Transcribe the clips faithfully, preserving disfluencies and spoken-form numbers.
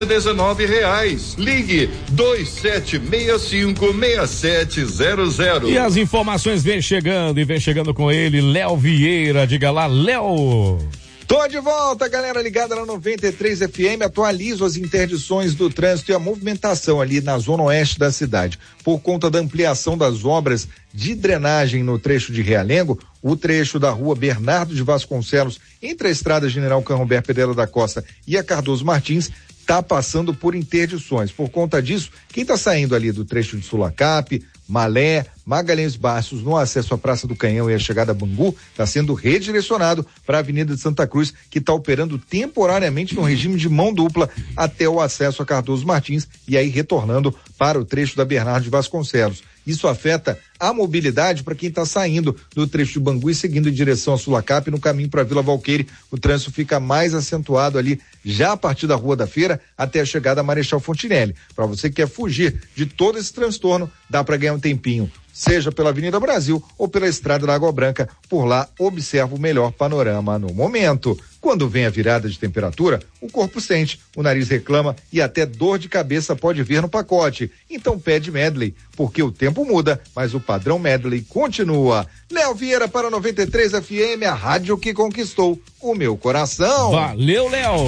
dezenove reais. Ligue dois sete seis cinco seis sete zero zero. E as informações vêm chegando e vem chegando com ele, Léo Vieira. Diga lá, Léo. Tô de volta, galera ligada na noventa e três F M. Atualizo as interdições do trânsito e a movimentação ali na zona oeste da cidade. Por conta da ampliação das obras de drenagem no trecho de Realengo, o trecho da rua Bernardo de Vasconcelos, entre a estrada General Canrobert Pedela da Costa e a Cardoso Martins, está passando por interdições. Por conta disso, quem está saindo ali do trecho de Sulacap, Malé, Magalhães Bastos, no acesso à Praça do Canhão e a chegada a Bangu, está sendo redirecionado para a Avenida de Santa Cruz, que está operando temporariamente no regime de mão dupla até o acesso a Cardoso Martins e aí retornando para o trecho da Bernardo de Vasconcelos. Isso afeta a mobilidade para quem está saindo do trecho de Bangu e seguindo em direção a Sulacap no caminho para Vila Valqueire. O trânsito fica mais acentuado ali já a partir da Rua da Feira até a chegada a Marechal Fontinelli. Para você que quer fugir de todo esse transtorno, dá para ganhar um tempinho, seja pela Avenida Brasil ou pela Estrada da Água Branca. Por lá, observa o melhor panorama no momento. Quando vem a virada de temperatura, o corpo sente, o nariz reclama e até dor de cabeça pode vir no pacote. Então pede Medley, porque o tempo muda, mas o padrão Medley continua. Léo Vieira para noventa e três F M, a rádio que conquistou o meu coração. Valeu, Léo.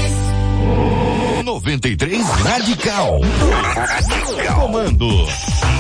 noventa e três Radical. Radical. Comando